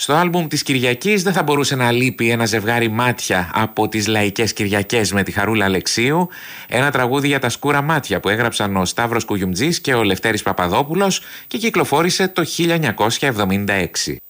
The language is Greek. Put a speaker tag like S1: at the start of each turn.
S1: Στο άλμπουμ της Κυριακής δεν θα μπορούσε να λείπει ένα ζευγάρι μάτια από τις Λαϊκές Κυριακές με τη Χαρούλα Αλεξίου, ένα τραγούδι για τα σκούρα μάτια που έγραψαν ο Σταύρος Κουγιουμτζής και ο Λευτέρης Παπαδόπουλος και κυκλοφόρησε το 1976.